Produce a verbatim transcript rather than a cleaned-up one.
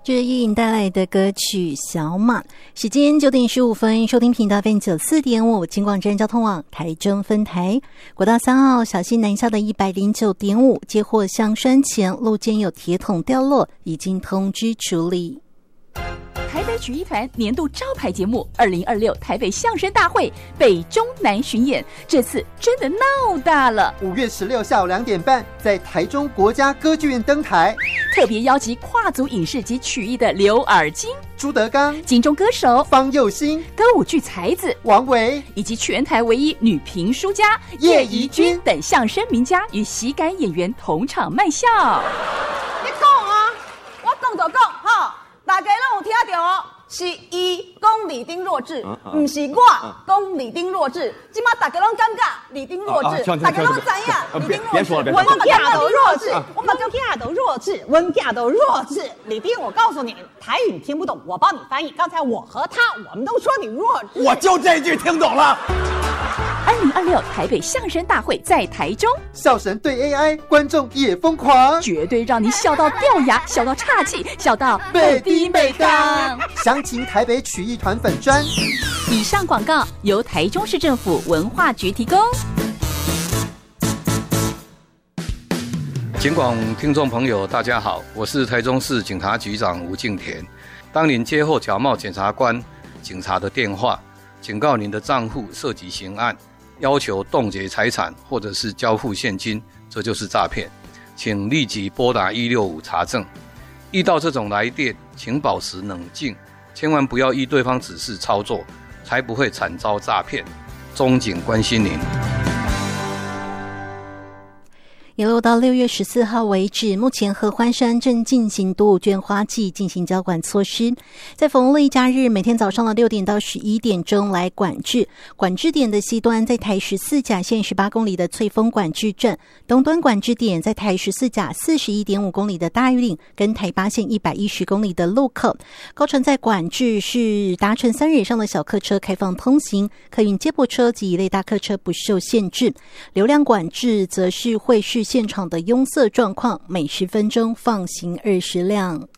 这是叶颖带来的歌曲《小马》。时间九点十五分，收听频道 F M 九四点五，金广真交通网台中分台。国道三号小溪南下的一百零九点五，接获香山前路肩有铁桶掉落，已经通知处理。 台北曲艺团年度招牌节目二零二六台北相声大会北中南巡演，这次真的闹大了。 五月十六下午两点半，在台中国家歌剧院登台， 特别邀集跨族影视及曲艺的刘尔金、 朱德刚、 金钟歌手方佑兴、 歌舞剧才子王维，以及全台唯一女评书家叶怡君等相声名家与喜感演员同场卖笑。 你讲啊，我讲就讲哈。大家拢有听到哦，是伊讲李丁弱智，不是我讲李丁弱智。今麦大家拢感觉李丁弱智，大家拢知影李丁弱智。 我们囝都弱智，我们囝都弱智，我们囝都弱智。李丁，我告诉你，台语听不懂，我帮你翻译。刚才我和他，我们都说你弱智， 我就这句听懂了。 二零二六台北相声大会在台中， 笑神对 A I， 观众也疯狂， 绝对让你笑到掉牙，笑到岔气，笑到背低背杠。详情台北曲艺团粉专。 以上广告由台中市政府文化局提供。 警广听众朋友大家好，我是台中市警察局长吴敬田。当您接获假冒检察官、警察的电话，警告您的账户涉及刑案，要求冻结财产或者是交付现金，这就是诈骗，请立即拨打一六五查证。遇到这种来电，请保持冷静，千万不要依对方指示操作，才不会惨遭诈骗。中警关心您。 一路到六月十四号为止，目前合欢山正进行毒物捐花季，进行交管措施。在逢例假日，每天早上的六点到十一点钟来管制。管制点的西端在台十四甲线十八公里的翠峰管制站，东端管制点在台十四甲四十一点五公里的大玉岭跟台八线一百一十公里的路口。高乘在管制是达成三人以上的小客车开放通行，客运接驳车及一类大客车不受限制。流量管制则是会是现场的拥塞状况，每十分钟放行二十辆。